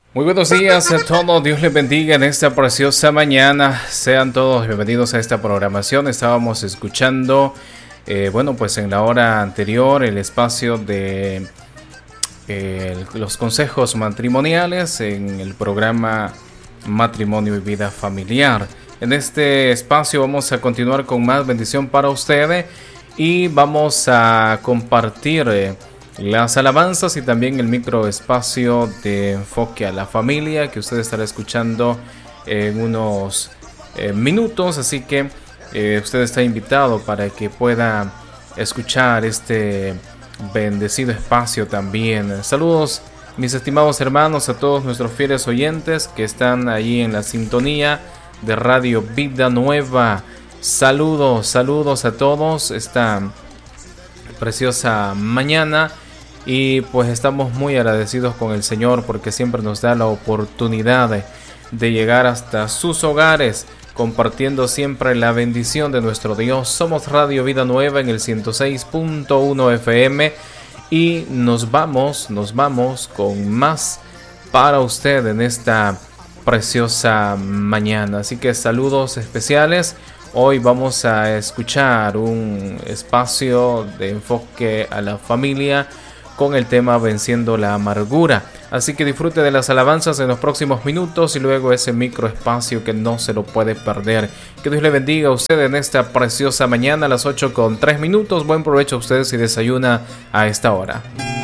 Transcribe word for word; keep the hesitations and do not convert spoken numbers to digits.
Muy buenos días a todos, Dios les bendiga en esta preciosa mañana. Sean todos bienvenidos a esta programación. Estábamos escuchando, eh, bueno, pues en la hora anterior el espacio de eh, los consejos matrimoniales en el programa Matrimonio y Vida Familiar. En este espacio vamos a continuar con más bendición para ustedes y vamos a compartir eh, las alabanzas y también el microespacio de enfoque a la familia que usted estará escuchando en unos eh, minutos, así que eh, usted está invitado para que pueda escuchar este bendecido espacio también. Saludos mis estimados hermanos, a todos nuestros fieles oyentes que están ahí en la sintonía de Radio Vida Nueva. Saludos, saludos a todos esta preciosa mañana. Y pues estamos muy agradecidos con el Señor porque siempre nos da la oportunidad de, de llegar hasta sus hogares, compartiendo siempre la bendición de nuestro Dios. Somos Radio Vida Nueva en el ciento seis punto uno F M y nos vamos, nos vamos con más para usted en esta preciosa mañana. Así que saludos especiales. Hoy vamos a escuchar un espacio de enfoque a la familia con el tema Venciendo la Amargura. Así que disfrute de las alabanzas en los próximos minutos y luego ese microespacio que no se lo puede perder. Que Dios le bendiga a usted en esta preciosa mañana a las ocho con tres minutos. Buen provecho a ustedes si desayuna a esta hora.